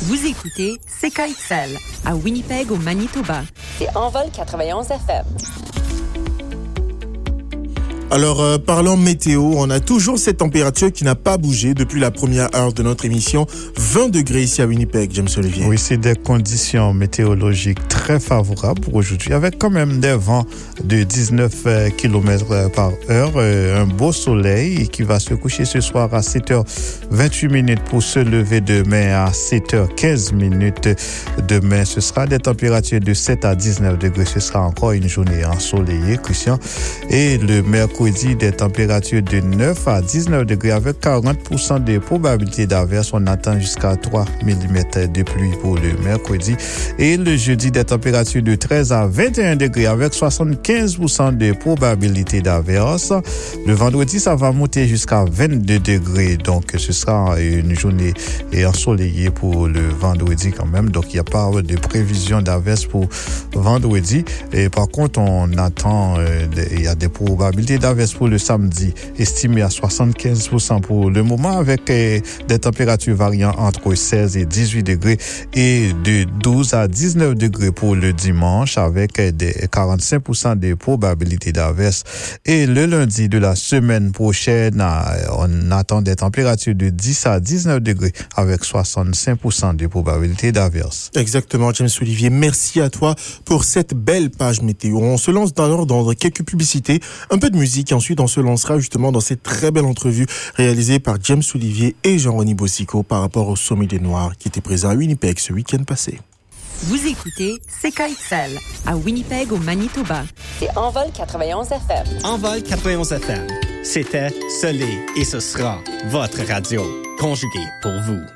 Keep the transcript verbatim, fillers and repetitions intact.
Vous écoutez C K X L à Winnipeg au Manitoba. C'est Envol quatre-vingt-onze F M. Alors, euh, parlant météo, on a toujours cette température qui n'a pas bougé depuis la première heure de notre émission. vingt degrés ici à Winnipeg, James Olivier. Oui, c'est des conditions météorologiques très favorables pour aujourd'hui, avec quand même des vents de dix-neuf kilomètres par heure, euh, un beau soleil qui va se coucher ce soir à sept heures vingt-huit minutes pour se lever demain à sept heures quinze minutes. Demain, ce sera des températures de sept à dix-neuf degrés. Ce sera encore une journée ensoleillée, Christian. Et le mercredi, des températures de neuf à dix-neuf degrés avec quarante pour cent de probabilité d'averse. On attend jusqu'à trois millimètres de pluie pour le mercredi. Et le jeudi, des températures de treize à vingt et un degrés avec soixante-quinze pour cent de probabilité d'averse. Le vendredi, ça va monter jusqu'à vingt-deux degrés. Donc, ce sera une journée ensoleillée pour le vendredi quand même. Donc, il n'y a pas de prévision d'averse pour vendredi. Et par contre, on attend, euh, il y a des probabilités d'averse pour le samedi, estimé à soixante-quinze pour cent pour le moment, avec euh, des températures variant entre seize et dix-huit degrés et de douze à dix-neuf degrés pour le dimanche, avec euh, des quarante-cinq pour cent de probabilité d'averse. Et le lundi de la semaine prochaine, euh, on attend des températures de dix à dix-neuf degrés avec soixante-cinq pour cent de probabilité d'averse. Exactement, James Olivier. Merci à toi pour cette belle page météo. On se lance d'abord dans quelques publicités, un peu de musique. Et ensuite, on se lancera justement dans cette très belle entrevue réalisée par James Olivier et Jean-René Bossico par rapport au Sommet des Noirs qui était présent à Winnipeg ce week-end passé. Vous écoutez C K X L à Winnipeg au Manitoba. C'est Envol quatre-vingt-onze F M. Envol quatre-vingt-onze F M. C'était, ce l'est et ce sera votre radio conjuguée pour vous.